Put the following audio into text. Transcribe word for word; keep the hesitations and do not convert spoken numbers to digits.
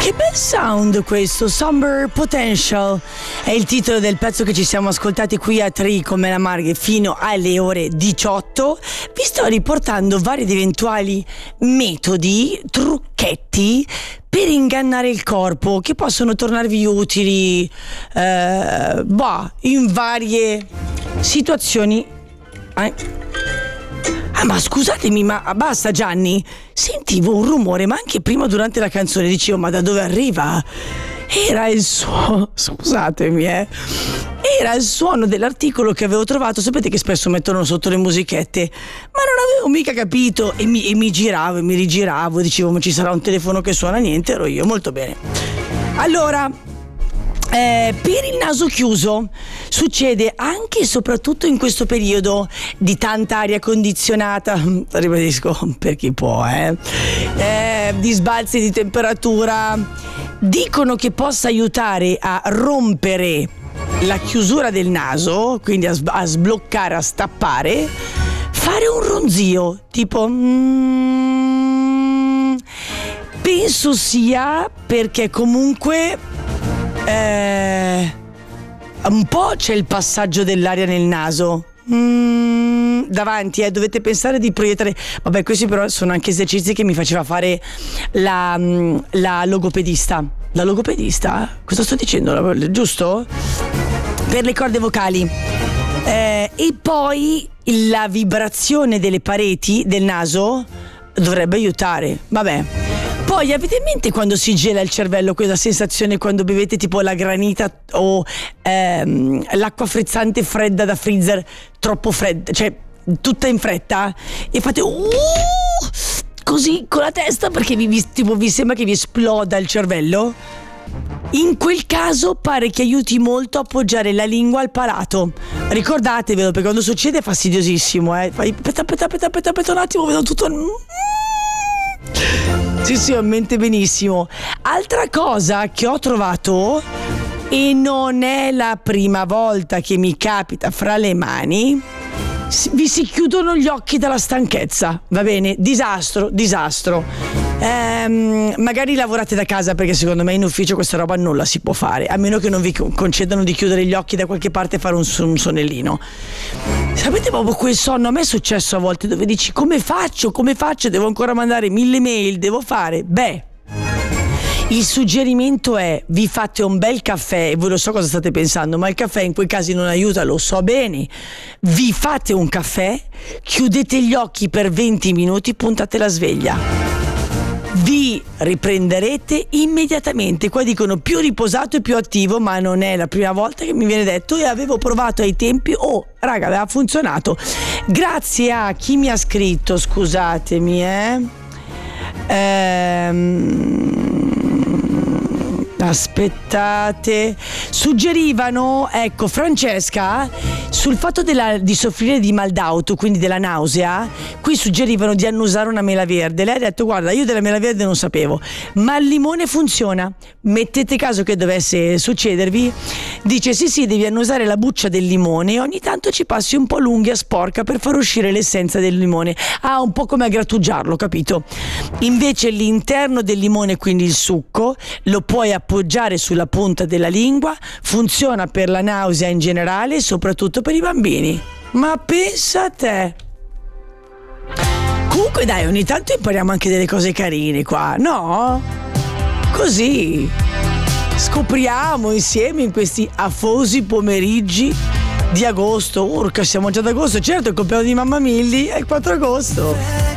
Che bel sound questo, Summer Potential è il titolo del pezzo che ci siamo ascoltati qui a Tri come la Marghe fino alle ore diciotto. Vi sto riportando vari ed eventuali metodi, trucchetti per ingannare il corpo che possono tornarvi utili eh, bah, in varie situazioni. Eh. Ah, ma scusatemi, ma basta Gianni, sentivo un rumore, ma anche prima durante la canzone dicevo, ma da dove arriva? Era il suono, scusatemi eh, era il suono dell'articolo che avevo trovato, sapete che spesso mettono sotto le musichette, ma non avevo mica capito e mi, e mi giravo e mi rigiravo, dicevo, ma ci sarà un telefono che suona, niente, ero io, molto bene. Allora, Eh, per il naso chiuso succede anche e soprattutto in questo periodo di tanta aria condizionata, ribadisco per chi può, eh, eh, di sbalzi di temperatura. Dicono che possa aiutare a rompere la chiusura del naso, quindi a, a sbloccare, a stappare, fare un ronzio tipo mm, penso sia perché comunque Eh, un po' c'è il passaggio dell'aria nel naso mm, davanti, eh, dovete pensare di proiettare. Vabbè, questi però sono anche esercizi che mi faceva fare la, la logopedista. La logopedista? Cosa sto dicendo? Giusto? Per le corde vocali. Eh, e poi la vibrazione delle pareti del naso dovrebbe aiutare. Vabbè. Poi avete in mente quando si gela il cervello quella sensazione quando bevete tipo la granita o ehm, l'acqua frizzante fredda da freezer, troppo fredda, cioè tutta in fretta e fate uh, così con la testa perché vi, vi, tipo, vi sembra che vi esploda il cervello? In quel caso pare che aiuti molto appoggiare la lingua al palato. Ricordatevelo perché quando succede è fastidiosissimo, eh. Fai aspetta, aspetta, aspetta, aspetta, aspetta un attimo, vedo tutto. Sì, sì, ho in mente benissimo. Altra cosa che ho trovato, e non è la prima volta che mi capita fra le mani, vi si chiudono gli occhi dalla stanchezza, va bene? Disastro, disastro. Ehm, magari lavorate da casa perché secondo me in ufficio questa roba non la si può fare, a meno che non vi concedano di chiudere gli occhi da qualche parte e fare un, un sonnellino. Sapete proprio quel sonno? A me è successo a volte dove dici come faccio, come faccio, devo ancora mandare mille mail, devo fare, beh. Il suggerimento è vi fate un bel caffè, e voi lo so cosa state pensando, ma il caffè in quei casi non aiuta, lo so bene. Vi fate un caffè, chiudete gli occhi per venti minuti, puntate la sveglia. Vi riprenderete immediatamente. Qua dicono più riposato e più attivo, ma non è la prima volta che mi viene detto e avevo provato ai tempi. Oh, raga, aveva funzionato. Grazie a chi mi ha scritto, scusatemi, eh. Ehm... Aspettate, suggerivano, ecco, Francesca, sul fatto della, di soffrire di mal d'auto, quindi della nausea, qui suggerivano di annusare una mela verde. Lei ha detto guarda, io della mela verde non sapevo, ma il limone funziona. Mettete caso che dovesse succedervi, dice sì sì, devi annusare la buccia del limone e ogni tanto ci passi un po' l'unghia sporca per far uscire l'essenza del limone. Ah, un po' come a grattugiarlo, capito? Invece l'interno del limone, quindi il succo, lo puoi appoggiare sulla punta della lingua, funziona per la nausea in generale e soprattutto per i bambini. Ma pensa a te. Comunque dai, ogni tanto impariamo anche delle cose carine qua, no? Così scopriamo insieme in questi afosi pomeriggi di agosto. Urca, siamo già ad agosto, certo, il compleanno di Mamma Milli è il quattro agosto.